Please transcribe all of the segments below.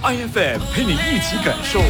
IFM 陪你一起感受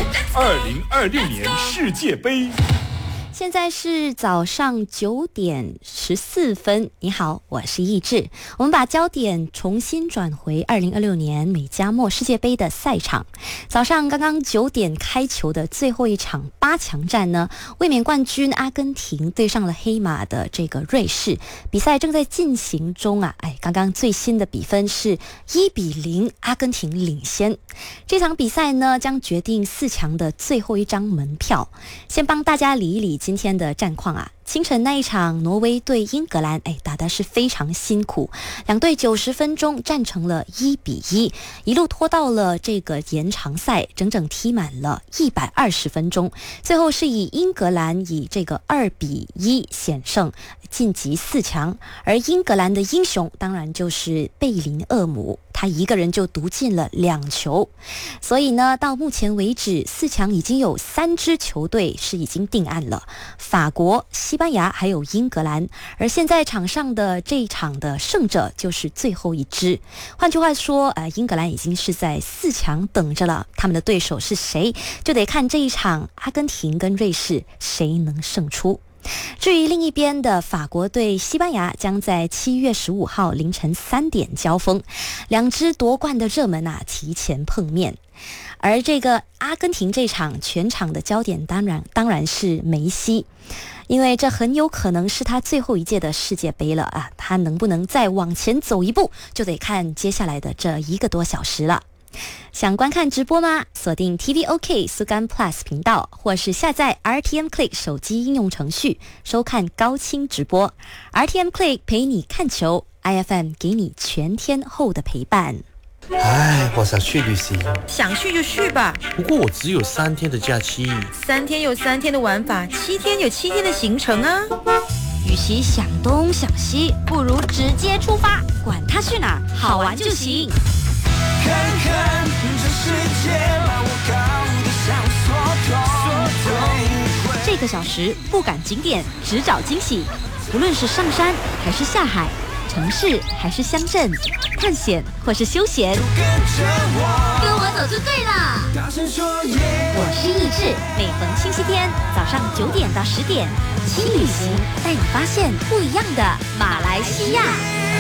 2026年世界杯。 现在是早上9点14分。你好，我是易志。我们把焦点重新转回2026年美加墨世界杯的赛场。早上刚刚9点开球的最后一场8强战呢，卫冕冠军阿根廷对上了黑马的这个瑞士，比赛正在进行中啊。刚刚最新的比分是1-0，阿根廷领先。这场比赛呢，将决定4强的最后一张门票。先帮大家理一理今天的战况啊。清晨那一场挪威对英格兰，打的是非常辛苦，两队90分钟战成了1-1，一路拖到了这个延长赛，整整踢满了120分钟，最后是以英格兰以这个2-1险胜晋级4强，而英格兰的英雄当然就是贝林厄姆，他一个人就独进了2球，所以呢，到目前为止4强已经有3支球队是已经定案了，法国、西班牙还有英格兰，而现在场上的这一场的胜者就是最后一支。换句话说，英格兰已经是在4强等着了，他们的对手是谁，就得看这一场阿根廷跟瑞士谁能胜出。至于另一边的法国对西班牙，将在7月15号凌晨3点交锋，两支夺冠的热门提前碰面。而这个阿根廷这场全场的焦点当然是梅西，因为这很有可能是他最后一届的世界杯了啊！他能不能再往前走一步，就得看接下来的这1个多小时了。想观看直播吗？锁定 TVOK 苏干 Plus 频道，或是下载 RTM Click 手机应用程序收看高清直播。RTM Click 陪你看球， IFM 给你全天候的陪伴。 我想去旅行。 想去就去吧， 不过我只有3天的假期。 3天有3天的玩法，7天有7天的行程啊。 与其想东想西，不如直接出发，管他去哪儿，好玩就行。 看看这世界，把我搞得像缩头。 这个小时不赶景点，只找惊喜。无论是上山还是下海，城市还是乡镇，探险或是休闲，跟我走就对了。 大声说耶！ 我是易志，每逢星期天早上9点到10点，轻旅行带你发现不一样的马来西亚。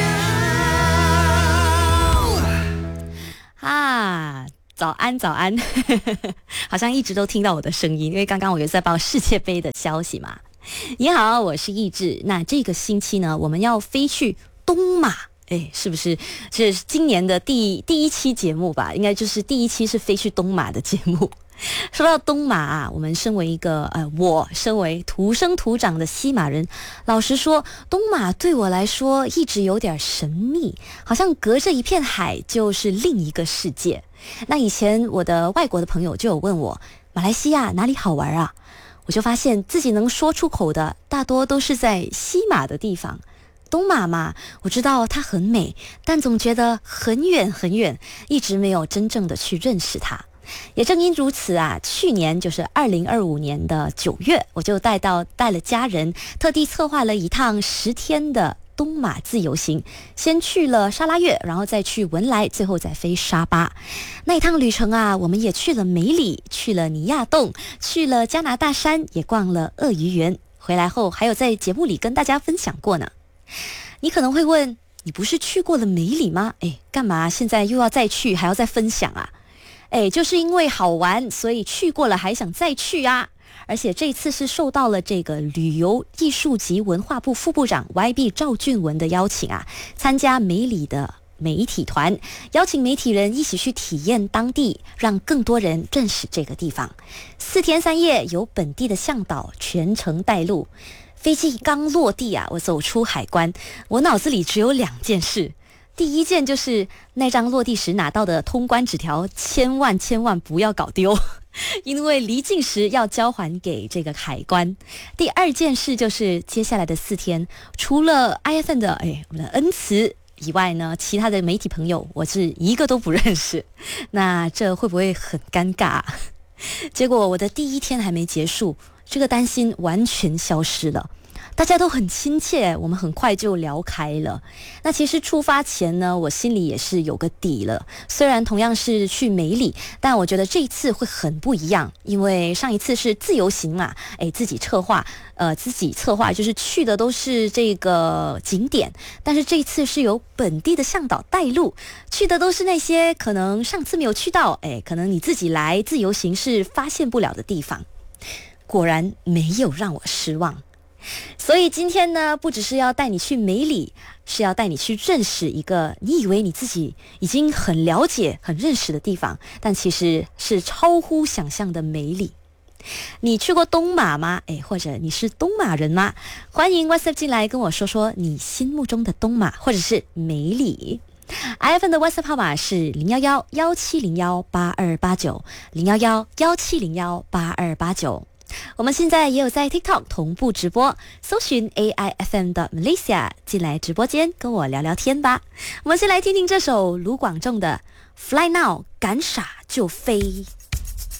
早安早安好像一直都听到我的声音，因为刚刚我有在报世界杯的消息嘛。你好，我是易志。那这个星期呢，我们要飞去东马，是不是这是今年的第一期节目吧？应该就是第一期是飞去东马的节目。说到东马啊，我们身为一个我身为土生土长的西马人，老实说，东马对我来说一直有点神秘，好像隔着一片海就是另一个世界。那以前我的外国的朋友就有问我，马来西亚哪里好玩啊？我就发现自己能说出口的大多都是在西马的地方。东马嘛，我知道它很美，但总觉得很远很远，一直没有真正的去认识它。也正因如此啊，去年就是2025年的9月，我就带了家人，特地策划了一趟10天的东马自由行，先去了沙拉越，然后再去文莱，最后再飞沙巴。那一趟旅程啊，我们也去了梅里，去了尼亚洞，去了加拿大山，也逛了鳄鱼园。回来后还有在节目里跟大家分享过呢。你可能会问，你不是去过了梅里吗？干嘛现在又要再去，还要再分享啊？就是因为好玩，所以去过了还想再去啊。而且这次是受到了这个旅游艺术及文化部副部长 YB 赵俊文的邀请啊，参加梅里的媒体团，邀请媒体人一起去体验当地，让更多人认识这个地方。4天3夜，由本地的向导全程带路。飞机刚落地啊，我走出海关，我脑子里只有2件事。第一件就是那张落地时拿到的通关纸条，千万不要搞丢，因为离境时要交还给这个海关。第二件事就是接下来的4天，除了 IFN 的我们的恩慈以外呢，其他的媒体朋友我是一个都不认识，那这会不会很尴尬？结果我的第1天还没结束，这个担心完全消失了。 大家都很亲切，我们很快就聊开了。那其实出发前呢，我心里也是有个底了。虽然同样是去梅里，但我觉得这一次会很不一样，因为上一次是自由行嘛，自己策划就是去的都是这个景点，但是这一次是由本地的向导带路，去的都是那些可能上次没有去到，可能你自己来自由行是发现不了的地方。果然没有让我失望。所以今天呢，不只是要带你去梅里，是要带你去认识一个你以为你自己已经很了解、很认识的地方，但其实是超乎想象的美丽。你去过东马吗？或者你是东马人吗？欢迎 WhatsApp 进来跟我说说你心目中的东马或者是梅里。iPhone 的 WhatsApp 号码是011-1701-8289，011-1701-8289。我们现在也有在 TikTok 同步直播，搜寻 AIFM 的 Malaysia 进来直播间跟我聊聊天吧。我们先来听听这首卢广仲的 Fly Now 敢傻就飞。